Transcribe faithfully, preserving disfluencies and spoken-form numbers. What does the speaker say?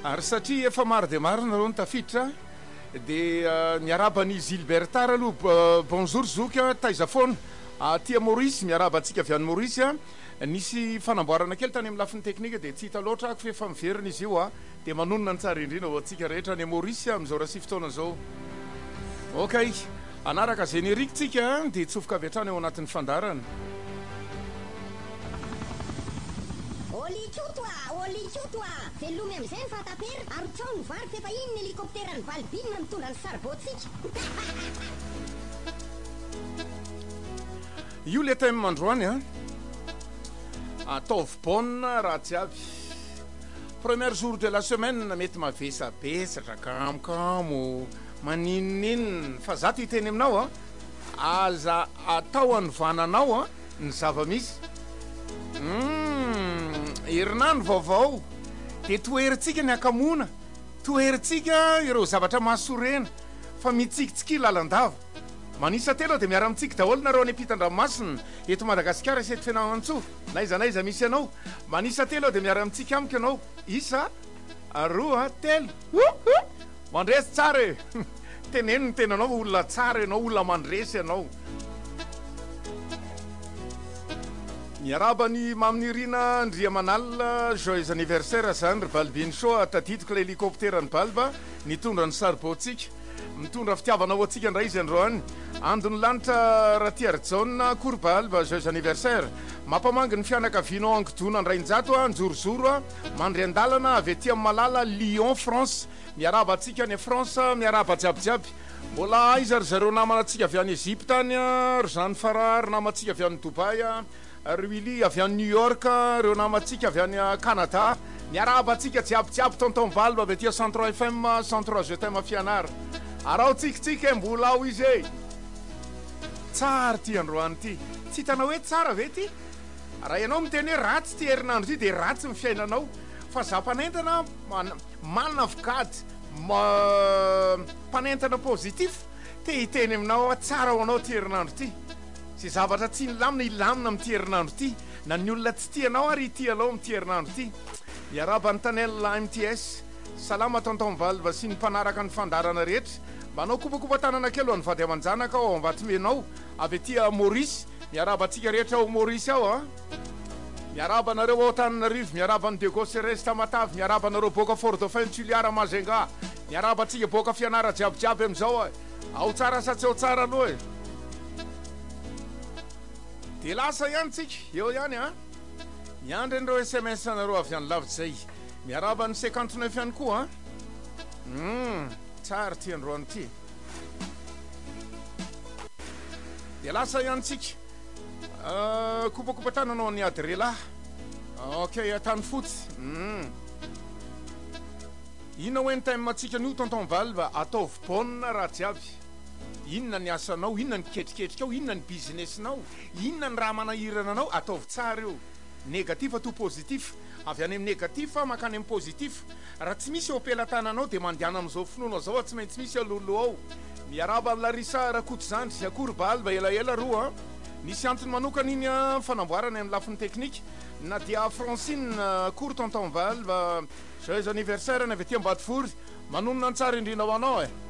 ary satria efa maro de maro nareo ny tafiditra dia miarabany Gilbertar aloha bonjour zoka taiza foana tia Maurice miaraba antsika avy any Maurice a nisy fanamboarana kely tany amin'ny lafiny teknika dia tsy hita loatra ako fa efa miverina izy io a dia manonona ny tsara indrindra ho antsika rehetra any Maurice amin'izao raha sy fotoana zao. Ok, anaraka générique tsika dia tsofoka avy hatrany ao anatin'ny fandarana. Olitsotoa, olitsotoa, velomy amin'izay ny fatapera, ary tsao ny vary fefa iny ny helikoptera ny valibinina mitondra ny saribôtsika. Io le thème mandroany a ataovy bonne raha tsy aby. Premier jour de la semaine mety mavesabesatra kamokamo maninonino fa zato hiteny aminao a aza atao anovananao a ny zava-misy herinandro vaovao dia toherintsika ny akamona, toherintsika ireo zavatra mahasorena fa mitsikitsiki lalandava. Manisa telo dia miara amintsika daholo nareo any ampitan-dranomasina eto Madagasikara iseto fianarantsoa naiza naiza misy anao. Manisa telo dia miara amintsika amiko ianao. Isa roa telo mandresy tsara e teneno ny tenanao olona tsara ianao, olona mandresy ianao. Miarabany maminirina Andriamanalina joyeux anniversaire zany ry Balbin Show tadidiko le hélicoptère ny Balba nitondra ny saribôtsika mitondra fitiavana ho antsika ndray izy androany andony lanitra raha ty Arjona Courbalba joyeux anniversaire mampamanga ny fianakavianao angodona andrainjato a njorojoro a mandry andalana avy aty amin'ny malala Lyon France miaraba antsika any France miaraba jiabijiaby mbola iza ry zareo namana antsika avy any Egypte any ry Jeanne Farah ry namantsika avy any Dubai a ry Willy avy any New York reo namantsika avy any Canada miaraba antsika jiabijiaby tonton Balba avy aty cent trois F M cent trois je t'aime fianara arao tsikitsika mbola ao izy e tsara ty androany ty tsy hitanao hoe tsara ve ty raha ianao miteny hoe ratsy ty herinandro ty dia ratsy ny fiainanao fa za mpanentana manana vikady mpanentana positif te hiteny aminao tsara ho anao ty herinandro ty sy zavatra tsy nilamina ilamina amin'ty herinandro ty na ny olona tsy tianao ary ity alao amin'ty herinandro ty miaraba ny tanella M T S salama tonton Valva sy ny mpanaraka ny fandarana rehetra mba anao kopakopa tanana kely ho any vady aman-janaka ao ambatimenao avy aty Maurice miaraba antsika rehetra ao Maurice ao a miaraba nareo ao Tananarivo miaraba ny Dego Ceres Tamatavy miaraba nareo boka Fort Dauphin Tuliara Mazenga miaraba antsika boka fianara jiabijiaby amin'izao ao tsara sa tsy ao tsara aloha e dia lasa ihany tsika eo ihany a miandry an'ireo S M S nareo avy any lavitra zay miaraba ny cinquante neuf ihany koa a um tsara ty androany ty dia lasa ihany tsika kopakopa tananao ny adrela ok atany fotsy um inona hoe ny time atsika an'io tonton Valva ataovy bonne raha jiaby inona ny asanao, inona ny ketriketrika ao, inona ny businessinao, inona ny raha manahirana anao ataovy tsara eo. Négatif to positif avy any amin'ny négatif makany amin'ny positif raha tsy misy opelantananao dia mandehana amin'izao finoana zao tsy maintsy misy alolo ao miaraba amin'ny Larissa Rakototsandry sy Courbalba elaela roa nisy antony manokana iny fanamboarana amin'ny lafiny teknika na dia Francine Cour tonton Valva joyeux anniversaire ny avy aty Ambatovory manonona ny tsara indrindra ho anao e